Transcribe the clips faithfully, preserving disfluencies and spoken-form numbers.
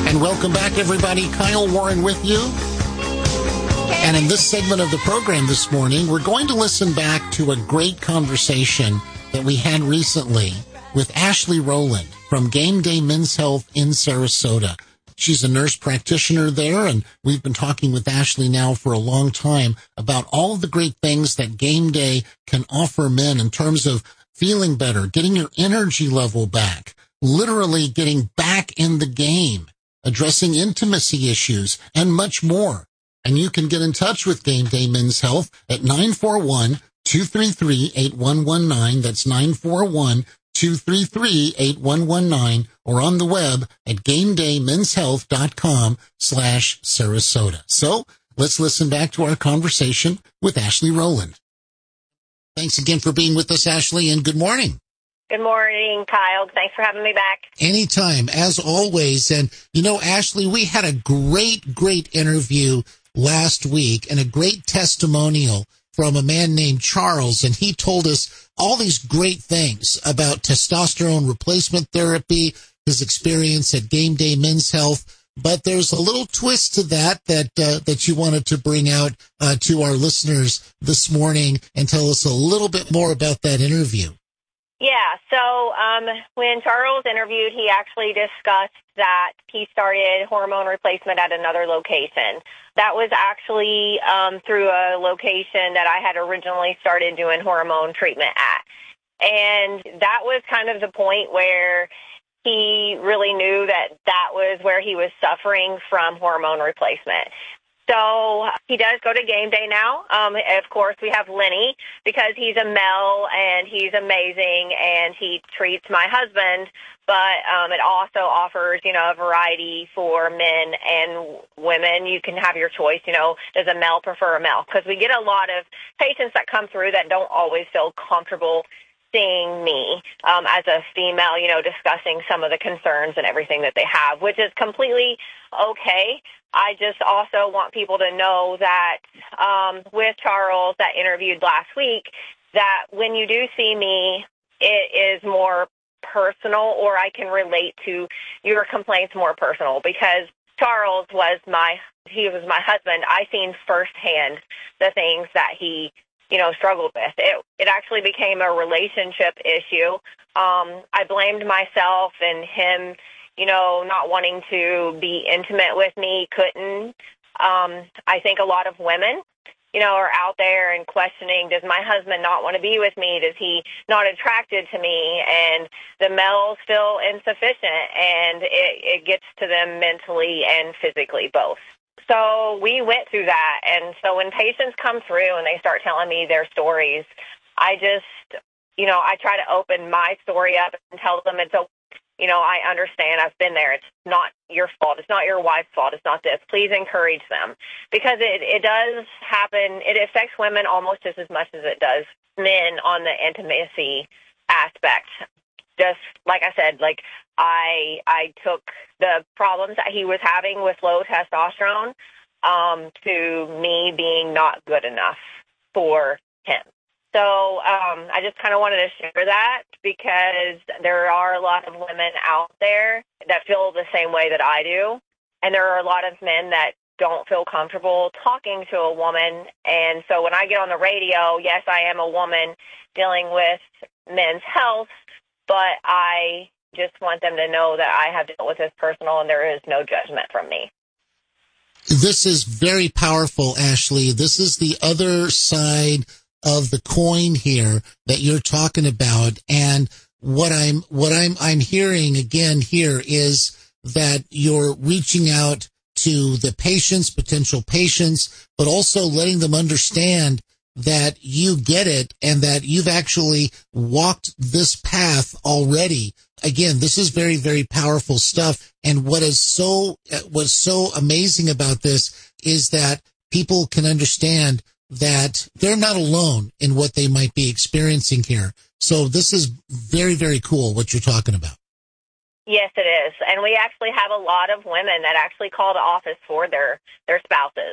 And welcome back, everybody. Kyle Warren with you. And in this segment of the program this morning, we're going to listen back to a great conversation that we had recently with Ashley Rowland from Game Day Men's Health in Sarasota. She's a nurse practitioner there, and we've been talking with Ashley now for a long time about all of the great things that Game Day can offer men in terms of feeling better, getting your energy level back, literally getting back in the game, addressing intimacy issues, and much more. And you can get in touch with Game Day Men's Health at nine four one, two three three, eight one one nine. That's nine four one, two three three, eight one one nine, or on the web at gamedaymen'shealth.com slash Sarasota. So let's listen back to our conversation with Ashley Rowland. Thanks again for being with us, Ashley, and good morning. Good morning, Kyle. Thanks for having me back. Anytime, as always. And, you know, Ashley, we had a great, great interview last week and a great testimonial from a man named Charles, and he told us all these great things about testosterone replacement therapy, his experience at Game Day Men's Health. But there's a little twist to that that uh, that you wanted to bring out uh, to our listeners this morning and tell us a little bit more about that interview. Yeah, so um, when Charles interviewed, he actually discussed that he started hormone replacement at another location. That was actually um, through a location that I had originally started doing hormone treatment at. And that was kind of the point where he really knew that that was where he was suffering from hormone replacement. So he does go to Game Day now. Um, of course, we have Lenny because he's a male and he's amazing and he treats my husband. But um, it also offers, you know, a variety for men and women. You can have your choice, you know, does a male prefer a male? Because we get a lot of patients that come through that don't always feel comfortable seeing me um, as a female, you know, discussing some of the concerns and everything that they have, which is completely okay. I just also want people to know that um, with Charles that interviewed last week, that when you do see me, it is more personal, or I can relate to your complaints more personal, because Charles was my, he was my husband. I seen firsthand the things that he, you know, struggled with. It, it actually became a relationship issue. Um, I blamed myself and him, you know, not wanting to be intimate with me, couldn't. Um, I think a lot of women, you know, are out there and questioning, does my husband not want to be with me? Does he not attracted to me? And the males feel insufficient, and it, it gets to them mentally and physically both. So we went through that. And so when patients come through and they start telling me their stories, I just, you know, I try to open my story up and tell them it's okay. You know, I understand. I've been there. It's not your fault. It's not your wife's fault. It's not this. Please encourage them, because it, it does happen. It affects women almost just as much as it does men on the intimacy aspect. Just like I said, like I I took the problems that he was having with low testosterone um, to me being not good enough for him. So um, I just kind of wanted to share that, because there are a lot of women out there that feel the same way that I do. And there are a lot of men that don't feel comfortable talking to a woman. And so when I get on the radio, yes, I am a woman dealing with men's health, but I just want them to know that I have dealt with this personal and there is no judgment from me. This is very powerful, Ashley. This is the other side of the coin here that you're talking about. And what I'm, what I'm, I'm hearing again here is that you're reaching out to the patients, potential patients, but also letting them understand that you get it and that you've actually walked this path already. Again, this is very, very powerful stuff. And what is so, what's so amazing about this is that people can understand that they're not alone in what they might be experiencing here. So this is very, very cool what you're talking about. Yes, it is. And we actually have a lot of women that actually call the office for their, their spouses.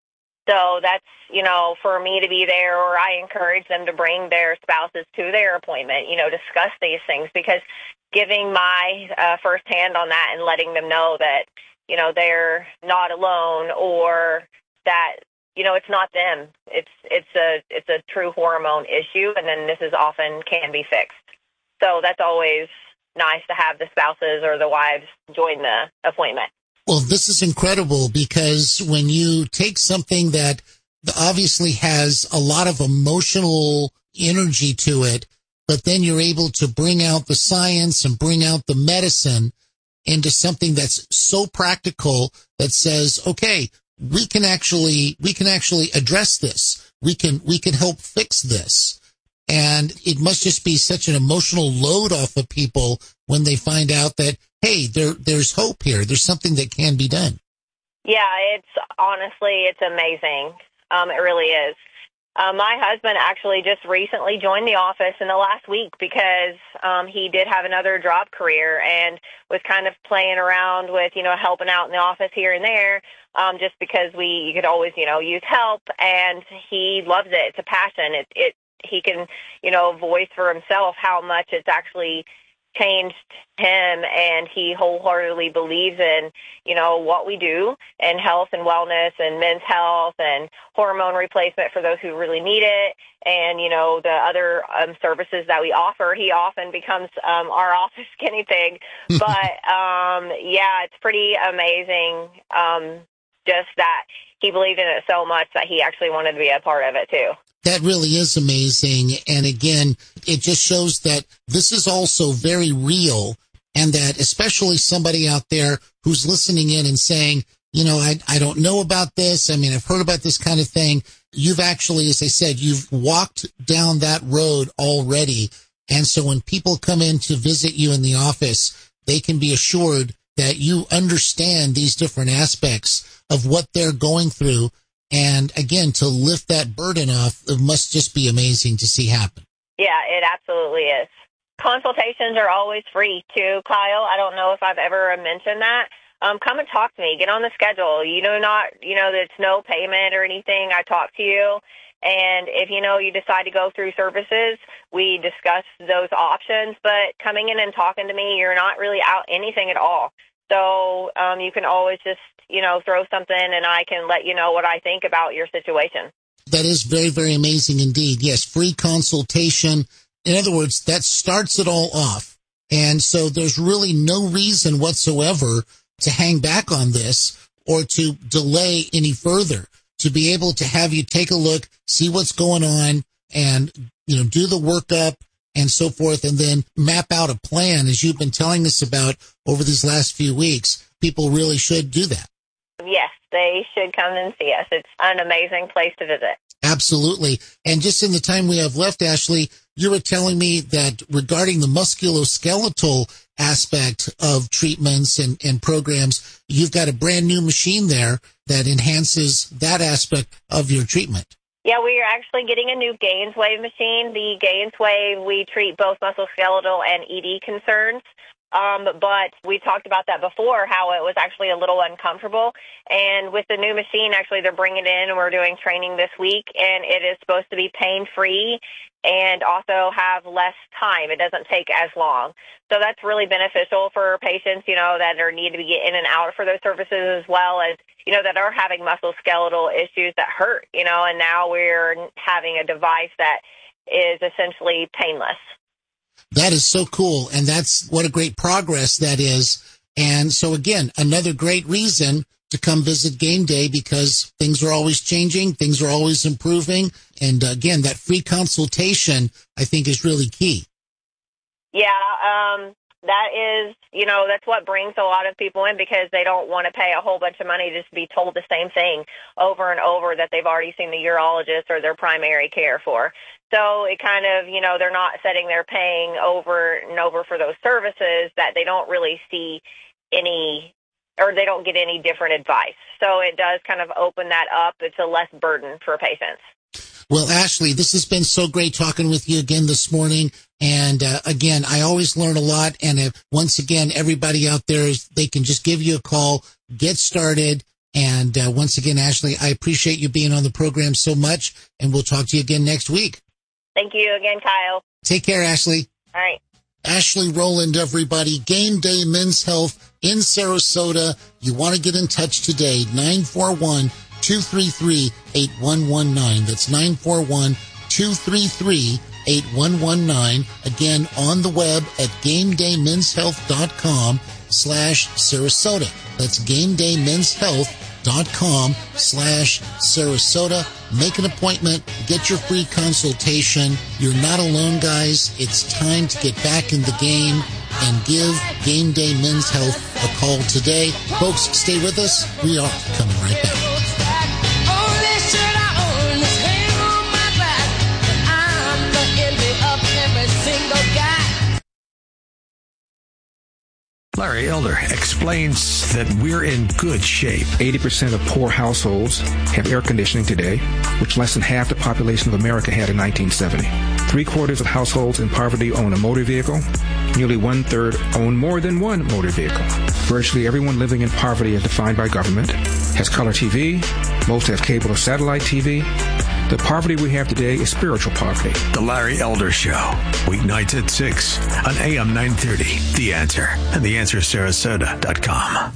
So that's, you know, for me to be there, or I encourage them to bring their spouses to their appointment, you know, discuss these things, because giving my uh, firsthand on that and letting them know that, you know, they're not alone, or that, you know, it's not them. It's it's a it's a true hormone issue, and then this is often can be fixed. So that's always nice to have the spouses or the wives join the appointment. Well, this is incredible, because when you take something that obviously has a lot of emotional energy to it, but then you're able to bring out the science and bring out the medicine into something that's so practical that says, okay, we can actually, we can actually address this. We can, we can help fix this. And it must just be such an emotional load off of people when they find out that, hey, there, there's hope here. There's something that can be done. Yeah, it's honestly, it's amazing. Um, it really is. Uh, my husband actually just recently joined the office in the last week because um, he did have another job career and was kind of playing around with, you know, helping out in the office here and there, um, just because we you could always, you know, use help, and he loves it. It's a passion. It, it he can, you know, voice for himself how much it's actually changed him, and he wholeheartedly believes in, you know, what we do and health and wellness and men's health and hormone replacement for those who really need it, and, you know, the other um, services that we offer. He often becomes um, our office guinea pig. But, um, yeah, it's pretty amazing um, just that he believed in it so much that he actually wanted to be a part of it, too. That really is amazing. And again, it just shows that this is also very real, and that especially somebody out there who's listening in and saying, you know, I, I don't know about this. I mean, I've heard about this kind of thing. You've actually, as I said, you've walked down that road already. And so when people come in to visit you in the office, they can be assured that you understand these different aspects of what they're going through. And again, to lift that burden off, it must just be amazing to see happen. Yeah, it absolutely is. Consultations are always free too, Kyle. I don't know if I've ever mentioned that. Um, come and talk to me. Get on the schedule. You know, not, you know, it's no payment or anything. I talk to you. And if, you know, you decide to go through services, we discuss those options. But coming in and talking to me, you're not really out anything at all. So um, you can always just, you know, throw something and I can let you know what I think about your situation. That is very, very amazing indeed. Yes, free consultation. In other words, that starts it all off. And so there's really no reason whatsoever to hang back on this or to delay any further, to be able to have you take a look, see what's going on, and, you know, do the workup and so forth, and then map out a plan, as you've been telling us about over these last few weeks. People really should do that. Yes, they should come and see us. It's an amazing place to visit. Absolutely. And just in the time we have left, Ashley, you were telling me that regarding the musculoskeletal aspect of treatments and, and programs, you've got a brand new machine there that enhances that aspect of your treatment. Yeah, we are actually getting a new GainsWave machine. The GainsWave, we treat both musculoskeletal and E D concerns. Um, but we talked about that before, how it was actually a little uncomfortable. And with the new machine, actually, they're bringing it in, and we're doing training this week, and it is supposed to be pain-free and also have less time. It doesn't take as long. So that's really beneficial for patients, you know, that are need to be in and out for those services, as well as, you know, that are having musculoskeletal issues that hurt, you know, and now we're having a device that is essentially painless. That is so cool, and that's what a great progress that is. And so, again, another great reason to come visit Game Day, because things are always changing, things are always improving, and uh, again, that free consultation, I think, is really key. Yeah, um, that is, you know, that's what brings a lot of people in, because they don't want to pay a whole bunch of money just to be told the same thing over and over that they've already seen the urologist or their primary care for. So it kind of, you know, they're not sitting there paying over and over for those services that they don't really see any, or they don't get any different advice. So it does kind of open that up. It's a less burden for patients. Well, Ashley, this has been so great talking with you again this morning. And uh, again, I always learn a lot. And uh, once again, everybody out there, is they can just give you a call, get started. And uh, once again, Ashley, I appreciate you being on the program so much. And we'll talk to you again next week. Thank you again, Kyle. Take care, Ashley. All right. Ashley Rowland, everybody. Game Day Men's Health in Sarasota. You want to get in touch today, nine four one, two three three, eight one one nine. That's nine four one, two three three, eight one one nine. Again, on the web at GameDayMen'sHealth.com slash Sarasota. That's GameDayMen'sHealth.com slash Sarasota. Make an appointment. Get your free consultation. You're not alone, guys. It's time to get back in the game and give Game Day Men's Health a call today. Folks, stay with us. We are coming right back. Larry Elder explains that we're in good shape. eighty percent of poor households have air conditioning today, which less than half the population of America had in nineteen seventy. Three quarters of households in poverty own a motor vehicle. Nearly one-third own more than one motor vehicle. Virtually everyone living in poverty as defined by government has color T V. Most have cable or satellite T V. The poverty we have today is spiritual poverty. The Larry Elder Show, weeknights at six on A M nine thirty. The Answer and the answer sarasota dot com.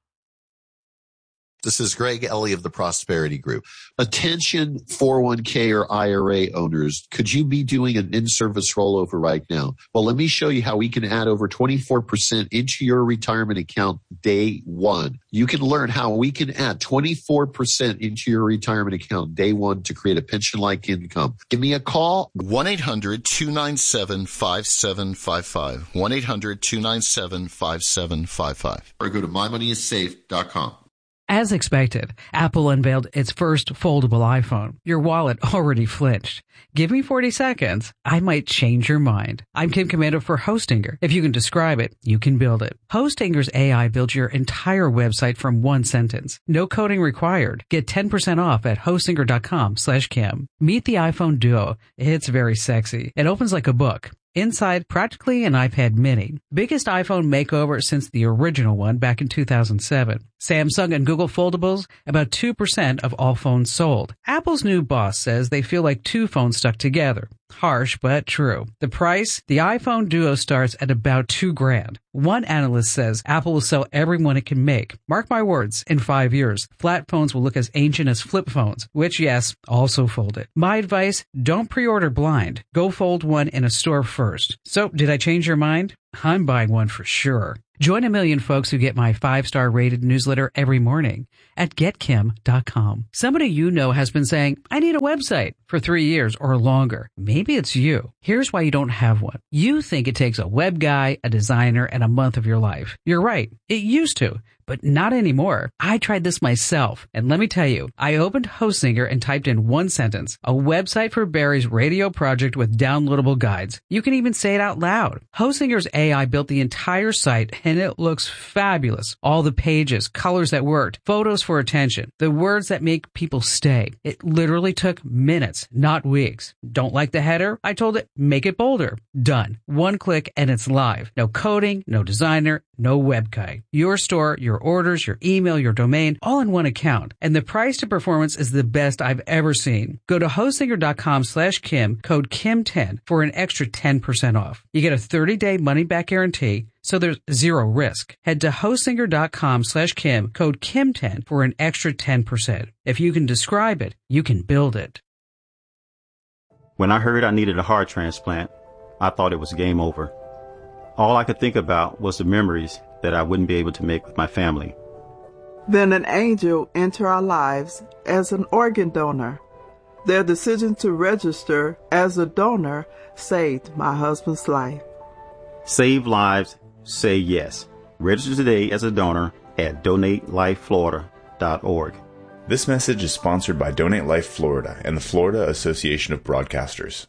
This is Greg Ellie of the Prosperity Group. Attention four oh one k or I R A owners, could you be doing an in-service rollover right now? Well, let me show you how we can add over twenty-four percent into your retirement account day one. You can learn how we can add twenty-four percent into your retirement account day one to create a pension-like income. Give me a call. one eight hundred two nine seven five seven five five. one eight hundred two nine seven five seven five five. Or go to my money is safe dot com. As expected, Apple unveiled its first foldable iPhone. Your wallet already flinched. Give me forty seconds. I might change your mind. I'm Kim Komando for Hostinger. If you can describe it, you can build it. Hostinger's A I builds your entire website from one sentence. No coding required. Get ten percent off at hostinger.com slash Kim. Meet the iPhone Duo. It's very sexy. It opens like a book. Inside, practically an iPad mini. Biggest iPhone makeover since the original one back in two thousand seven. Samsung and Google foldables, about two percent of all phones sold. Apple's new boss says they feel like two phones stuck together. Harsh, but true. The price? The iPhone Duo starts at about two grand. One analyst says Apple will sell every one it can make. Mark my words, in five years, flat phones will look as ancient as flip phones, which, yes, also folded. My advice, don't pre-order blind. Go fold one in a store first. So, did I change your mind? I'm buying one for sure. Join a million folks who get my five-star rated newsletter every morning at get kim dot com. Somebody you know has been saying, I need a website for three years or longer. Maybe it's you. Here's why you don't have one. You think it takes a web guy, a designer, and a month of your life. You're right. It used to. But not anymore. I tried this myself, and let me tell you, I opened Hostinger and typed in one sentence, a website for Barry's radio project with downloadable guides. You can even say it out loud. Hostinger's A I built the entire site, and it looks fabulous. All the pages, colors that worked, photos for attention, the words that make people stay. It literally took minutes, not weeks. Don't like the header? I told it, make it bolder. Done. One click, and it's live. No coding, no designer, no web guy. Your store, your orders, your email, your domain, all in one account. And the price to performance is the best I've ever seen. Go to hostinger.com slash Kim, code Kim ten for an extra ten percent off. You get a thirty-day money-back guarantee, so there's zero risk. Head to hostinger.com slash Kim, code Kim ten for an extra ten percent. If you can describe it, you can build it. When I heard I needed a heart transplant, I thought it was game over. All I could think about was the memories that I wouldn't be able to make with my family. Then an angel entered our lives as an organ donor. Their decision to register as a donor saved my husband's life. Save lives, say yes. Register today as a donor at donate life florida dot org. This message is sponsored by Donate Life Florida and the Florida Association of Broadcasters.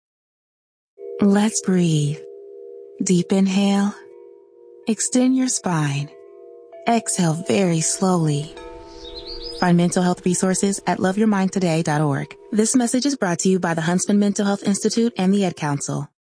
Let's breathe. Deep inhale. Extend your spine. Exhale very slowly. Find mental health resources at love your mind today dot org. This message is brought to you by the Huntsman Mental Health Institute and the Ad Council.